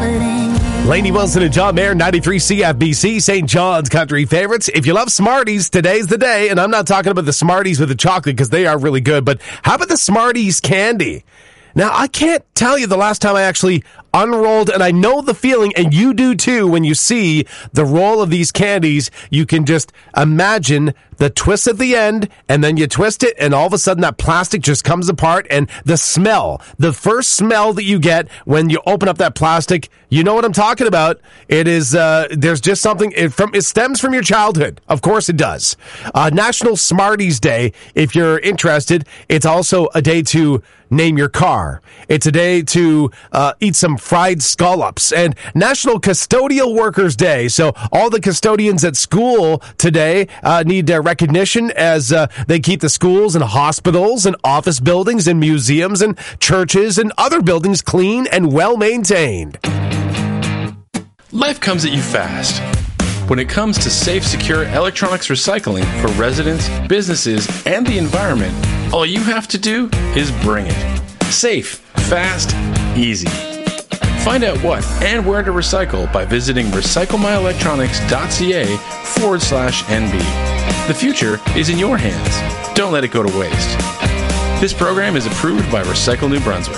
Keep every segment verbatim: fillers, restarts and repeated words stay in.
Lainey Wilson and John Mayer, ninety-three C F B C, Saint John's Country Favorites. If you love Smarties, today's the day. And I'm not talking about the Smarties with the chocolate because they are really good, but how about the Smarties candy? Now, I can't tell you the last time I actually unrolled, and I know the feeling, and you do too, when you see the roll of these candies. You can just imagine the twist at the end, and then you twist it, and all of a sudden that plastic just comes apart, and the smell, the first smell that you get when you open up that plastic, you know what I'm talking about. It is, uh, there's just something, it, from, it stems from your childhood. Of course it does. Uh, National Smarties Day, if you're interested. It's also a day to name your car. It's a day to uh, eat some fried scallops, and National Custodial Workers Day. So all the custodians at school today uh, need uh, recognition as uh, they keep the schools and hospitals and office buildings and museums and churches and other buildings clean and well maintained. Life comes at you fast. When it comes to safe, secure electronics recycling for residents, businesses, and the environment, all you have to do is bring it. Safe, fast, easy. Find out what and where to recycle by visiting recyclemyelectronics.ca forward slash NB. The future is in your hands. Don't let it go to waste. This program is approved by Recycle New Brunswick.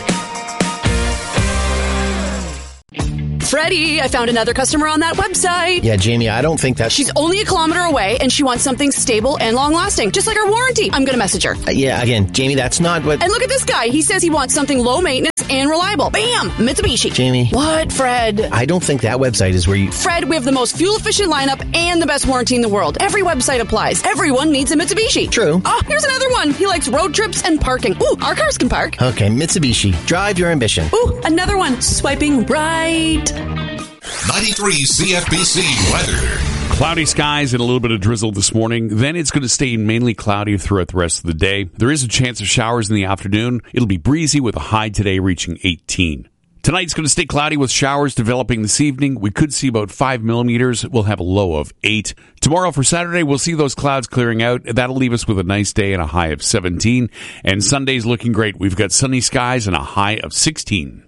Freddie, I found another customer on that website. Yeah, Jamie, I don't think that's... She's only a kilometer away, and she wants something stable and long-lasting, just like our warranty. I'm going to message her. Uh, yeah, again, Jamie, that's not what... And look at this guy. He says he wants something low-maintenance and reliable. Bam! Mitsubishi. Jamie. What, Fred? I don't think that website is where you... Fred, we have the most fuel-efficient lineup and the best warranty in the world. Every website applies. Everyone needs a Mitsubishi. True. Oh, here's another one. He likes road trips and parking. Ooh, our cars can park. Okay, Mitsubishi. Drive your ambition. Ooh, another one. Swiping right. ninety-three C F B C weather. Cloudy skies and a little bit of drizzle this morning. Then it's going to stay mainly cloudy throughout the rest of the day. There is a chance of showers in the afternoon. It'll be breezy with a high today reaching eighteen. Tonight's going to stay cloudy with showers developing this evening. We could see about five millimeters. We'll have a low of eight. Tomorrow for Saturday, we'll see those clouds clearing out. That'll leave us with a nice day and a high of seventeen. And Sunday's looking great. We've got sunny skies and a high of sixteen.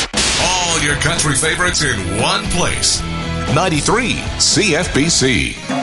All your country favorites in one place. ninety-three C F B C.